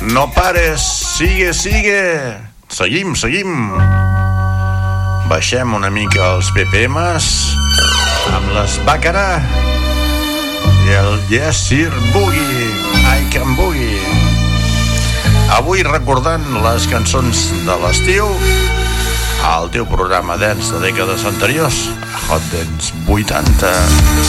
No pares, sigue. Seguim. Baixem una mica els BPMs amb les Bàcara i el Yes Sir Boogie, I Can Boogie. Avui recordant les cançons de l'estiu al teu programa dance de dècades anteriors, Hot Dance 80.